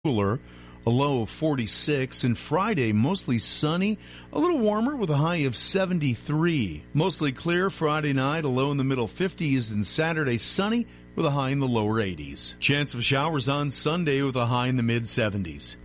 cooler, a low of 46, and Friday mostly sunny, a little warmer with a high of 73. Mostly clear Friday night, a low in the middle 50s, and Saturday sunny with a high in the lower 80s. Chance of showers on Sunday with a high in the mid 70s.